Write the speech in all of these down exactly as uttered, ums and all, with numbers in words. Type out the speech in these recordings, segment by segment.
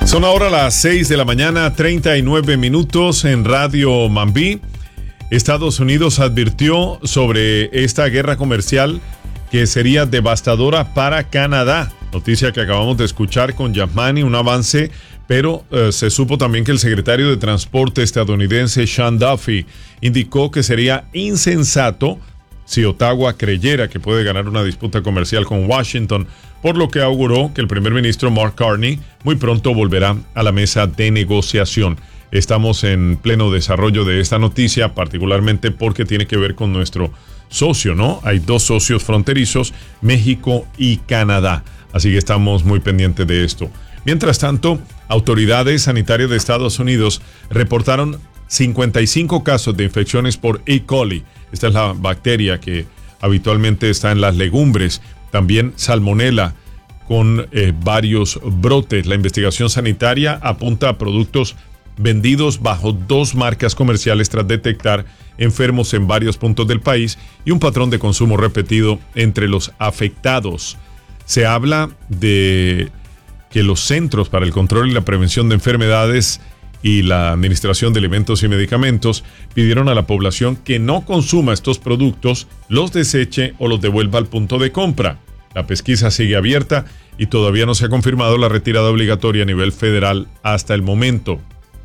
Son ahora las seis de la mañana, treinta y nueve minutos en Radio Mambí. Estados Unidos advirtió sobre esta guerra comercial que sería devastadora para Canadá. Noticia que acabamos de escuchar con Yasmani, un avance, pero eh, se supo también que el secretario de Transporte estadounidense Sean Duffy indicó que sería insensato si Ottawa creyera que puede ganar una disputa comercial con Washington, por lo que auguró que el primer ministro Mark Carney muy pronto volverá a la mesa de negociación. Estamos en pleno desarrollo de esta noticia, particularmente porque tiene que ver con nuestro socio, ¿no? Hay dos socios fronterizos, México y Canadá, así que estamos muy pendientes de esto. Mientras tanto, autoridades sanitarias de Estados Unidos reportaron cincuenta y cinco casos de infecciones por E. coli. Esta es la bacteria que habitualmente está en las legumbres. También salmonela con eh, varios brotes. La investigación sanitaria apunta a productos vendidos bajo dos marcas comerciales tras detectar enfermos en varios puntos del país y un patrón de consumo repetido entre los afectados. Se habla de que los Centros para el Control y la Prevención de Enfermedades y la Administración de Alimentos y Medicamentos pidieron a la población que no consuma estos productos, los deseche o los devuelva al punto de compra. La pesquisa sigue abierta y todavía no se ha confirmado la retirada obligatoria a nivel federal hasta el momento.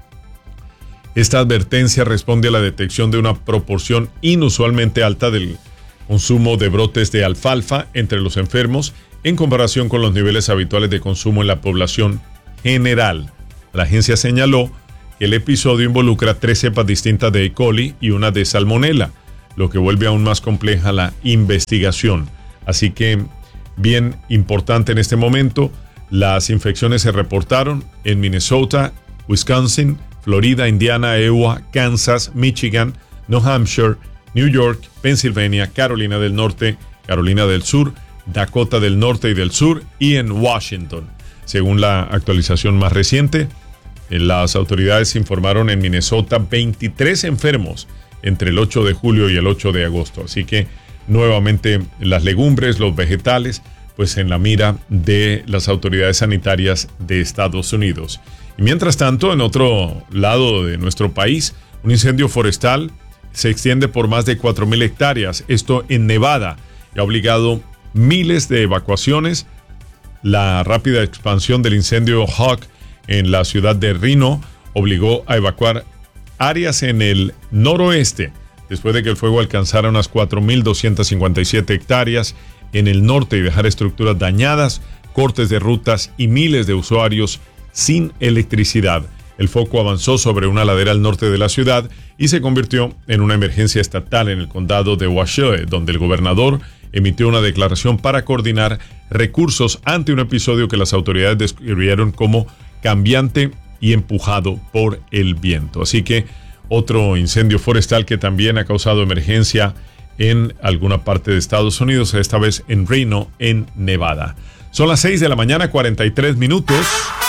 Esta advertencia responde a la detección de una proporción inusualmente alta del consumo de brotes de alfalfa entre los enfermos en comparación con los niveles habituales de consumo en la población general. La agencia señaló que el episodio involucra tres cepas distintas de E. coli y una de salmonela, lo que vuelve aún más compleja la investigación. Así que, bien importante en este momento, las infecciones se reportaron en Minnesota, Wisconsin, Florida, Indiana, Iowa, Kansas, Michigan, New Hampshire, New York, Pensilvania, Carolina del Norte, Carolina del Sur, Dakota del Norte y del Sur y en Washington. Según la actualización más reciente, las autoridades informaron en Minnesota veintitrés enfermos entre el ocho de julio y el ocho de agosto. Así que nuevamente las legumbres, los vegetales, pues en la mira de las autoridades sanitarias de Estados Unidos. Y mientras tanto, en otro lado de nuestro país, un incendio forestal se extiende por más de cuatro mil hectáreas. Esto en Nevada y ha obligado miles de evacuaciones. La rápida expansión del incendio Hawk en la ciudad de Reno obligó a evacuar áreas en el noroeste, después de que el fuego alcanzara unas cuatro mil doscientas cincuenta y siete hectáreas en el norte y dejar estructuras dañadas, cortes de rutas y miles de usuarios sin electricidad. El foco avanzó sobre una ladera al norte de la ciudad y se convirtió en una emergencia estatal en el condado de Washoe, donde el gobernador emitió una declaración para coordinar recursos ante un episodio que las autoridades describieron como cambiante y empujado por el viento. Así que otro incendio forestal que también ha causado emergencia en alguna parte de Estados Unidos, esta vez en Reno, en Nevada. Son las seis de la mañana, cuarenta y tres minutos.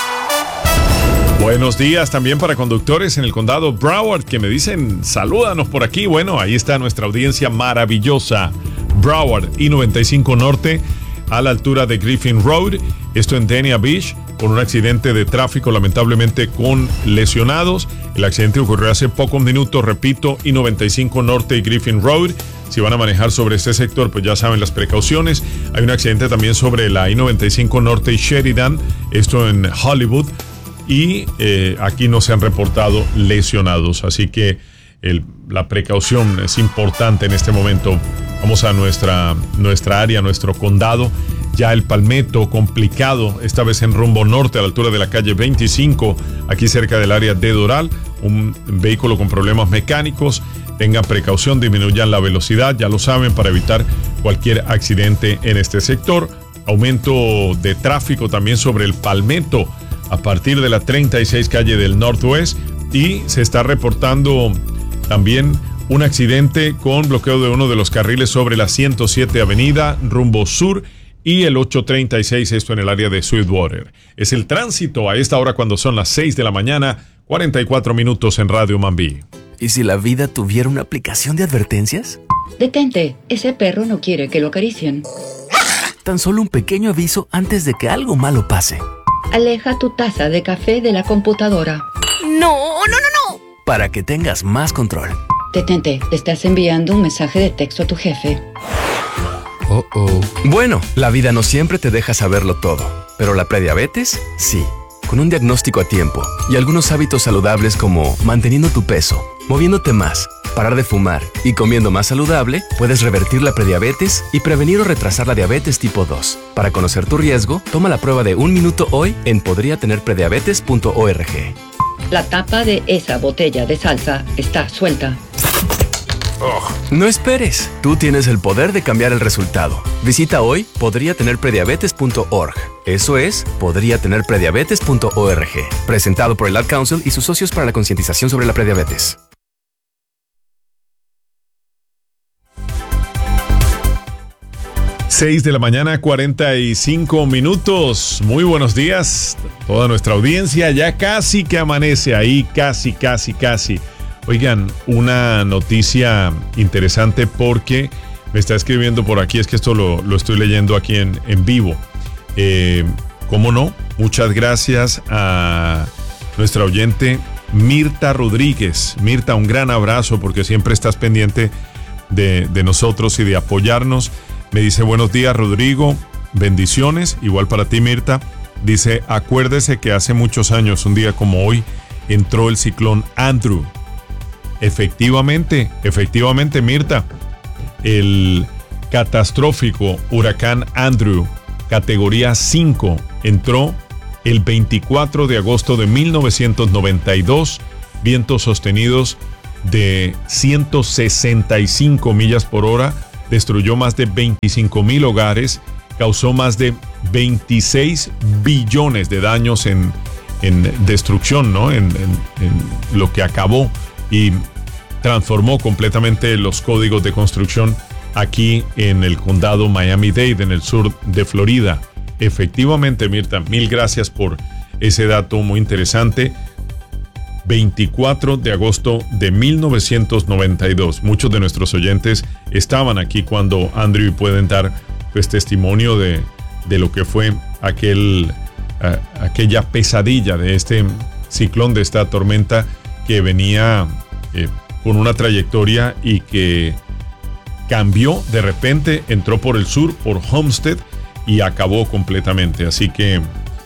Buenos días también para conductores en el condado Broward que me dicen, salúdanos por aquí. Bueno, ahí está nuestra audiencia maravillosa. Broward, I noventa y cinco Norte, a la altura de Griffin Road. Esto en Dania Beach, con un accidente de tráfico, lamentablemente con lesionados. El accidente ocurrió hace pocos minutos, repito, I noventa y cinco Norte y Griffin Road. Si van a manejar sobre este sector, pues ya saben las precauciones. Hay un accidente también sobre la I noventa y cinco Norte y Sheridan, esto en Hollywood. Y eh, aquí no se han reportado lesionados, así que el, la precaución es importante en este momento. Vamos a nuestra, nuestra área, nuestro condado. Ya el Palmetto complicado, esta vez en rumbo norte a la altura de la calle veinticinco, aquí cerca del área de Doral. Un vehículo con problemas mecánicos. Tengan precaución, disminuyan la velocidad, ya lo saben, para evitar cualquier accidente en este sector. Aumento de tráfico también sobre el Palmetto a partir de la treinta y seis calle del Northwest, y se está reportando también un accidente con bloqueo de uno de los carriles sobre la ciento siete avenida rumbo sur y el ochocientos treinta y seis, esto en el área de Sweetwater. Es el tránsito a esta hora cuando son las seis de la mañana, cuarenta y cuatro minutos en Radio Mambí. ¿Y si la vida tuviera una aplicación de advertencias? Detente, ese perro no quiere que lo acaricien. Tan solo un pequeño aviso antes de que algo malo pase. Aleja tu taza de café de la computadora. No, no, no, no. Para que tengas más control. Detente, te estás enviando un mensaje de texto a tu jefe. Oh, oh. Bueno, la vida no siempre te deja saberlo todo, pero la prediabetes, sí. Con un diagnóstico a tiempo y algunos hábitos saludables como manteniendo tu peso, moviéndote más, parar de fumar y comiendo más saludable, puedes revertir la prediabetes y prevenir o retrasar la diabetes tipo dos. Para conocer tu riesgo, toma la prueba de un minuto hoy en podría tener prediabetes punto org. La tapa de esa botella de salsa está suelta. Oh. No esperes, tú tienes el poder de cambiar el resultado. Visita hoy podría tener prediabetes punto org. Eso es podría tener prediabetes punto org. Presentado por el Ad Council y sus socios para la concientización sobre la prediabetes. seis de la mañana, cuarenta y cinco minutos. Muy buenos días, toda nuestra audiencia. Ya casi que amanece ahí, casi, casi, casi. Oigan, una noticia interesante porque me está escribiendo por aquí, es que esto lo, lo estoy leyendo aquí en, en vivo. Eh, ¿Cómo no? Muchas gracias a nuestra oyente Mirta Rodríguez. Mirta, un gran abrazo porque siempre estás pendiente de, de nosotros y de apoyarnos. Me dice, buenos días, Rodrigo, bendiciones, igual para ti, Mirta. Dice, acuérdese que hace muchos años, un día como hoy, entró el ciclón Andrew. Efectivamente, efectivamente, Mirta, el catastrófico huracán Andrew, categoría cinco, entró el veinticuatro de agosto de mil novecientos noventa y dos, vientos sostenidos de ciento sesenta y cinco millas por hora, destruyó más de veinticinco mil hogares, causó más de veintiséis billones de daños en, en destrucción, ¿no? En, en, en lo que acabó y transformó completamente los códigos de construcción aquí en el condado Miami-Dade, en el sur de Florida. Efectivamente, Mirta, mil gracias por ese dato muy interesante. veinticuatro de agosto de mil novecientos noventa y dos. Muchos de nuestros oyentes estaban aquí cuando Andrew pueden dar pues, testimonio de, de lo que fue aquel, uh, aquella pesadilla de este ciclón, de esta tormenta que venía eh, con una trayectoria y que cambió de repente, entró por el sur, por Homestead y acabó completamente. Así que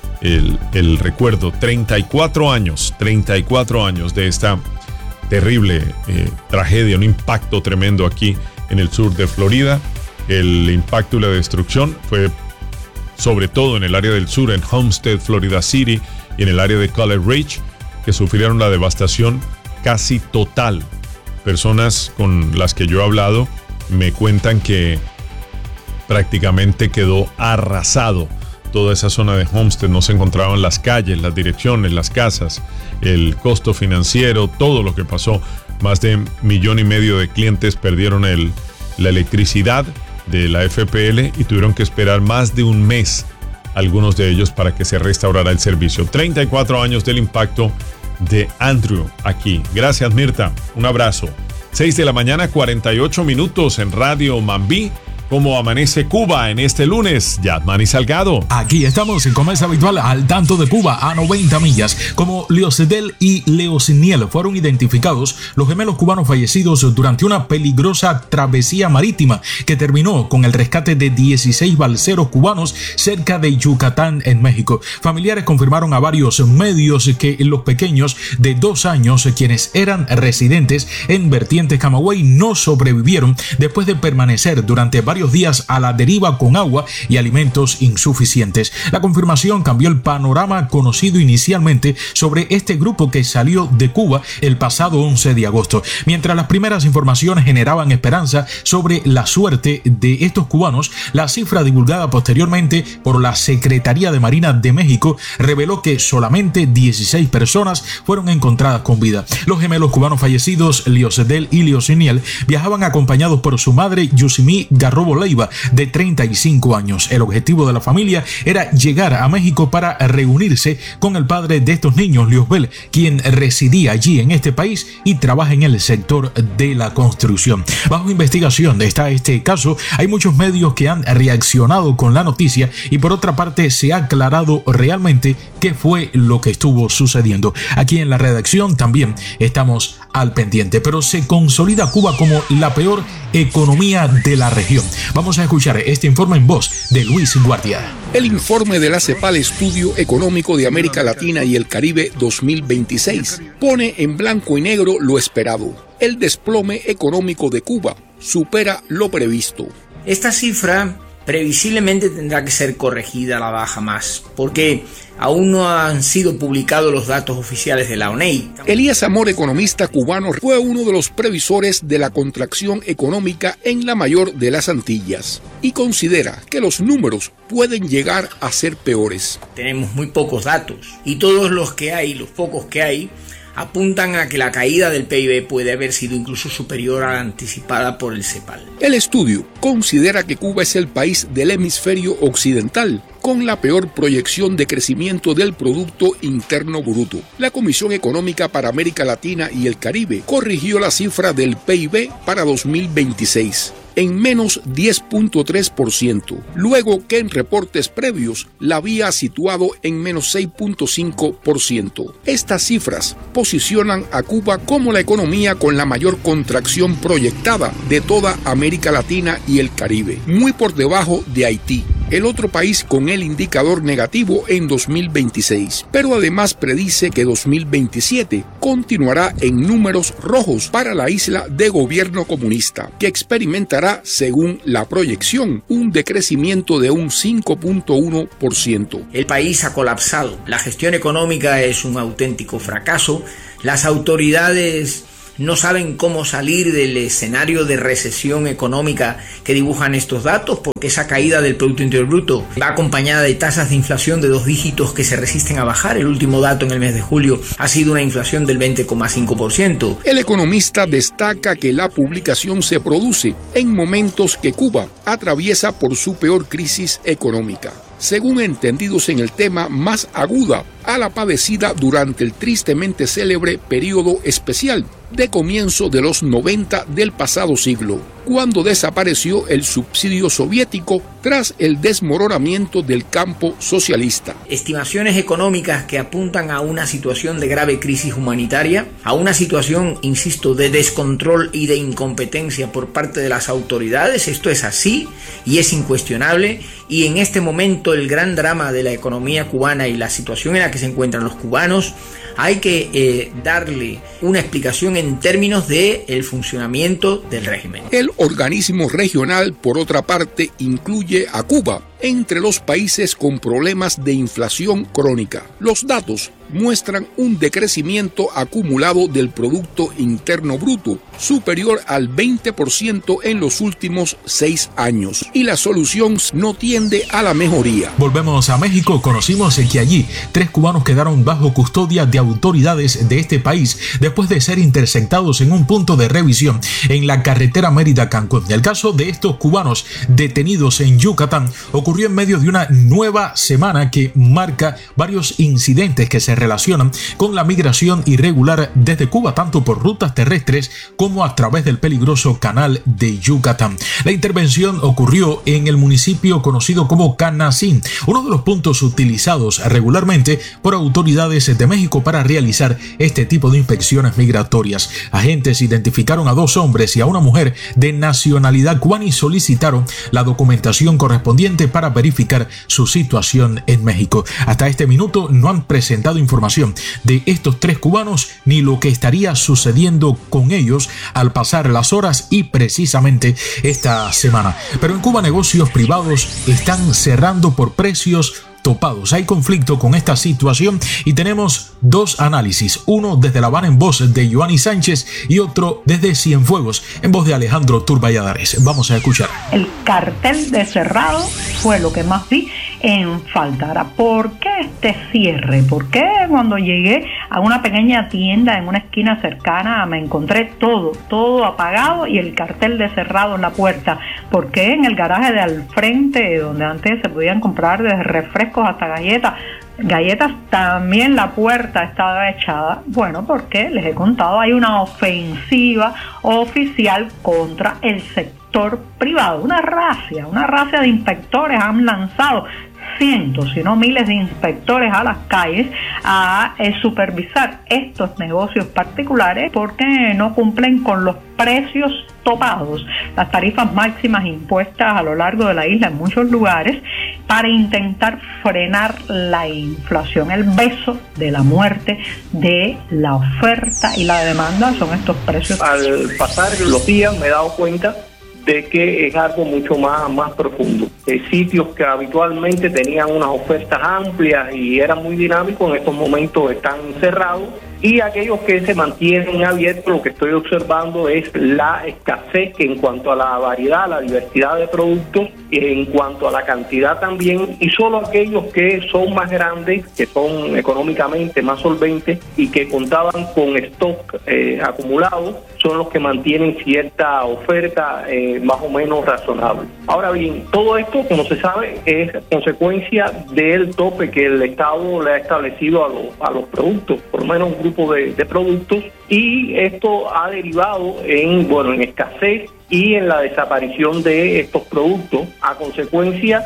El, el recuerdo, treinta y cuatro años, treinta y cuatro años de esta terrible eh, tragedia, un impacto tremendo aquí en el sur de Florida. El impacto y la destrucción fue sobre todo en el área del sur, en Homestead, Florida City y en el área de College Ridge, que sufrieron la devastación casi total. Personas con las que yo he hablado me cuentan que prácticamente quedó arrasado. Toda esa zona de Homestead, no se encontraban las calles, las direcciones, las casas, el costo financiero, todo lo que pasó. Más de un millón y medio de clientes perdieron el, la electricidad de la F P L y tuvieron que esperar más de un mes, algunos de ellos, para que se restaurara el servicio. treinta y cuatro años del impacto de Andrew aquí. Gracias, Mirta. Un abrazo. seis de la mañana, cuarenta y ocho minutos en Radio Mambí. ¿Cómo amanece Cuba en este lunes? Yasmani Salgado. Aquí estamos, como es habitual, al tanto de Cuba a noventa millas. Como Leocedel y Leociniel fueron identificados los gemelos cubanos fallecidos durante una peligrosa travesía marítima que terminó con el rescate de dieciséis balseros cubanos cerca de Yucatán, en México. Familiares confirmaron a varios medios que los pequeños de dos años, quienes eran residentes en vertientes Camagüey, no sobrevivieron después de permanecer durante varios días a la deriva con agua y alimentos insuficientes. La confirmación cambió el panorama conocido inicialmente sobre este grupo que salió de Cuba el pasado once de agosto. Mientras las primeras informaciones generaban esperanza sobre la suerte de estos cubanos, la cifra divulgada posteriormente por la Secretaría de Marina de México reveló que solamente dieciséis personas fueron encontradas con vida. Los gemelos cubanos fallecidos, Leocedel y Leociniel, viajaban acompañados por su madre, Yusimí Garrobo Nuevo Leiva, de treinta y cinco años. El objetivo de la familia era llegar a México para reunirse con el padre de estos niños, Liosbel, quien residía allí en este país y trabaja en el sector de la construcción. Bajo investigación está este caso. Hay muchos medios que han reaccionado con la noticia y por otra parte se ha aclarado realmente qué fue lo que estuvo sucediendo. Aquí en la redacción también estamos al pendiente, pero se consolida Cuba como la peor economía de la región. Vamos a escuchar este informe en voz de Luis Guardia. El informe de la CEPAL Estudio Económico de América Latina y el Caribe dos mil veintiséis pone en blanco y negro lo esperado. El desplome económico de Cuba supera lo previsto. Esta cifra previsiblemente tendrá que ser corregida a la baja más, porque aún no han sido publicados los datos oficiales de la O N E I. Elías Amor, economista cubano, fue uno de los previsores de la contracción económica en la mayor de las Antillas y considera que los números pueden llegar a ser peores. Tenemos muy pocos datos y todos los que hay, los pocos que hay, apuntan a que la caída del P I B puede haber sido incluso superior a la anticipada por el CEPAL. El estudio considera que Cuba es el país del hemisferio occidental con la peor proyección de crecimiento del Producto Interno Bruto. La Comisión Económica para América Latina y el Caribe corrigió la cifra del P I B para dos mil veintiséis en menos diez punto tres por ciento, luego que en reportes previos la había situado en menos seis punto cinco por ciento. Estas cifras posicionan a Cuba como la economía con la mayor contracción proyectada de toda América Latina y el Caribe, muy por debajo de Haití, el otro país con el indicador negativo en dos mil veintiséis, pero además predice que dos mil veintisiete continuará en números rojos para la isla de gobierno comunista, que experimentará, según la proyección, un decrecimiento de un cinco punto uno por ciento. El país ha colapsado, la gestión económica es un auténtico fracaso, las autoridades no saben cómo salir del escenario de recesión económica que dibujan estos datos, porque esa caída del Producto Interior Bruto va acompañada de tasas de inflación de dos dígitos que se resisten a bajar. El último dato en el mes de julio ha sido una inflación del veinte coma cinco por ciento. El economista destaca que la publicación se produce en momentos que Cuba atraviesa por su peor crisis económica, según entendidos en el tema más aguda a la padecida durante el tristemente célebre periodo especial de comienzo de los noventa del pasado siglo, cuando desapareció el subsidio soviético tras el desmoronamiento del campo socialista. Estimaciones económicas que apuntan a una situación de grave crisis humanitaria, a una situación, insisto, de descontrol y de incompetencia por parte de las autoridades. Esto es así y es incuestionable, y en este momento el gran drama de la economía cubana y la situación en la que se encuentran los cubanos, hay que eh, darle una explicación en términos de el funcionamiento del régimen. El organismo regional, por otra parte, incluye a Cuba entre los países con problemas de inflación crónica. Los datos muestran un decrecimiento acumulado del Producto Interno Bruto superior al veinte por ciento en los últimos seis años, y la solución no tiende a la mejoría. Volvemos a México. Conocimos que allí tres cubanos quedaron bajo custodia de autoridades de este país después de ser interceptados en un punto de revisión en la carretera Mérida-Cancún. El caso de estos cubanos detenidos en Yucatán ocurrió en medio de una nueva semana que marca varios incidentes que se relacionan con la migración irregular desde Cuba, tanto por rutas terrestres como a través del peligroso canal de Yucatán. La intervención ocurrió en el municipio conocido como Canacín, uno de los puntos utilizados regularmente por autoridades de México para realizar este tipo de inspecciones migratorias. Agentes identificaron a dos hombres y a una mujer de nacionalidad cubana y solicitaron la documentación correspondiente para verificar su situación en México. Hasta este minuto no han presentado información de estos tres cubanos ni lo que estaría sucediendo con ellos al pasar las horas y precisamente esta semana. Pero en Cuba negocios privados están cerrando por precios topados. Hay conflicto con esta situación y tenemos dos análisis, uno desde La Habana en voz de Joanny Sánchez y otro desde Cienfuegos en voz de Alejandro Turballadares. Vamos a escuchar. El cartel de cerrado fue lo que más vi en falta. Ahora, ¿por qué este cierre? ¿Por qué cuando llegué a una pequeña tienda en una esquina cercana me encontré todo, todo apagado y el cartel de cerrado en la puerta? ¿Por qué en el garaje de al frente, donde antes se podían comprar desde refrescos hasta galletas, galletas también la puerta estaba echada? Bueno, porque les he contado, hay una ofensiva oficial contra el sector privado, una racia, una racia de inspectores han lanzado cientos, si no miles de inspectores a las calles a eh, supervisar estos negocios particulares porque no cumplen con los precios topados, las tarifas máximas impuestas a lo largo de la isla en muchos lugares para intentar frenar la inflación. El beso de la muerte de la oferta y la demanda son estos precios. Al pasar los días me he dado cuenta de que es algo mucho más, más profundo. Eh, sitios que habitualmente tenían unas ofertas amplias y eran muy dinámicos, en estos momentos están cerrados, y aquellos que se mantienen abiertos, lo que estoy observando es la escasez que en cuanto a la variedad, la diversidad de productos, en cuanto a la cantidad también, y solo aquellos que son más grandes, que son económicamente más solventes y que contaban con stock eh, acumulado, son los que mantienen cierta oferta eh, más o menos razonable. Ahora bien, todo esto, como se sabe, es consecuencia del tope que el Estado le ha establecido a, los, a los productos, por lo menos un grupo de, de productos, y esto ha derivado en, bueno, en escasez y en la desaparición de estos productos a consecuencia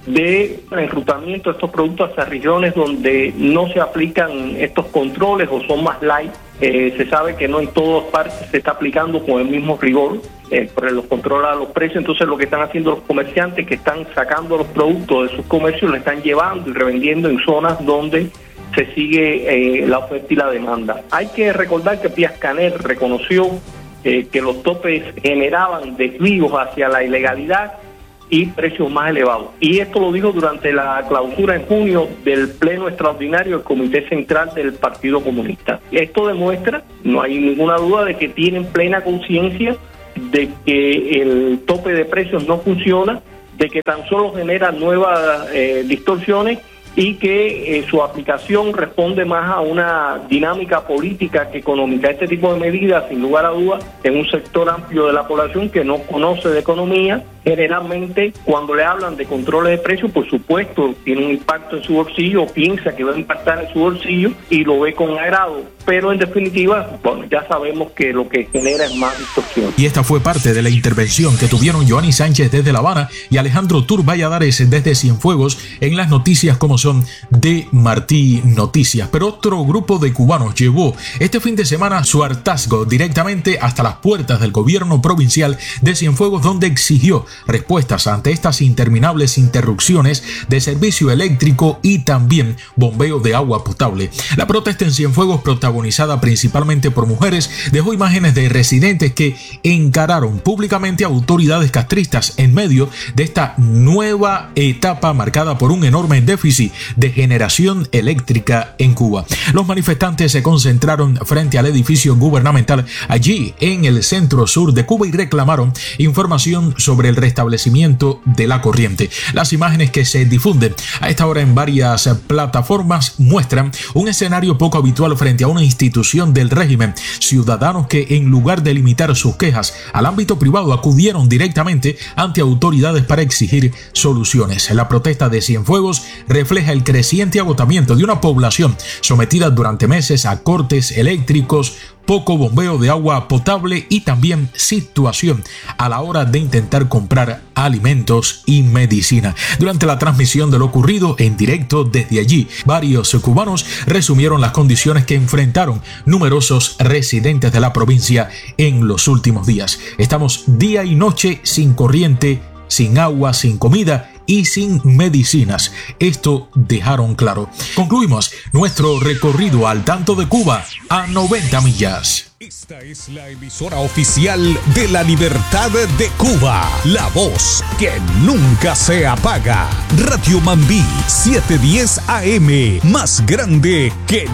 de enrutamiento de estos productos hacia regiones donde no se aplican estos controles o son más light. Eh, se sabe que no en todas partes se está aplicando con el mismo rigor eh, por los controles a los precios. Entonces lo que están haciendo los comerciantes, que están sacando los productos de sus comercios, los están llevando y revendiendo en zonas donde se sigue eh, la oferta y la demanda. Hay que recordar que Díaz-Canel reconoció eh, que los topes generaban desvíos hacia la ilegalidad y precios más elevados. Y esto lo dijo durante la clausura en junio del Pleno Extraordinario del Comité Central del Partido Comunista. Esto demuestra, no hay ninguna duda, de que tienen plena conciencia de que el tope de precios no funciona, de que tan solo genera nuevas eh, distorsiones y que eh, su aplicación responde más a una dinámica política que económica. Este tipo de medidas, sin lugar a dudas, en un sector amplio de la población que no conoce de economía, generalmente cuando le hablan de controles de precios, por supuesto, tiene un impacto en su bolsillo, o piensa que va a impactar en su bolsillo y lo ve con agrado, pero en definitiva, bueno, ya sabemos que lo que genera es más distorsión. Y esta fue parte de la intervención que tuvieron Joanny Sánchez desde La Habana y Alejandro Tur Valladares desde Cienfuegos en las noticias como son de Martí Noticias. Pero otro grupo de cubanos llevó este fin de semana su hartazgo directamente hasta las puertas del gobierno provincial de Cienfuegos, donde exigió respuestas ante estas interminables interrupciones de servicio eléctrico y también bombeo de agua potable. La protesta en Cienfuegos, protagonizada principalmente por mujeres, dejó imágenes de residentes que encararon públicamente a autoridades castristas en medio de esta nueva etapa marcada por un enorme déficit de generación eléctrica en Cuba. Los manifestantes se concentraron frente al edificio gubernamental allí en el centro sur de Cuba y reclamaron información sobre el restablecimiento de la corriente. Las imágenes que se difunden a esta hora en varias plataformas muestran un escenario poco habitual frente a una institución del régimen. Ciudadanos que, en lugar de limitar sus quejas al ámbito privado, acudieron directamente ante autoridades para exigir soluciones. La protesta de Cienfuegos refleja el creciente agotamiento de una población sometida durante meses a cortes eléctricos, poco bombeo de agua potable y también situación a la hora de intentar comprar alimentos y medicina. Durante la transmisión de lo ocurrido en directo desde allí, varios cubanos resumieron las condiciones que enfrentaron numerosos residentes de la provincia en los últimos días. Estamos día y noche sin corriente, sin agua, sin comida y sin medicinas. Esto dejaron claro. Concluimos nuestro recorrido al tanto de Cuba a noventa millas. Esta es la emisora oficial de la Libertad de Cuba, la voz que nunca se apaga. Radio Mambí setecientos diez A M, más grande que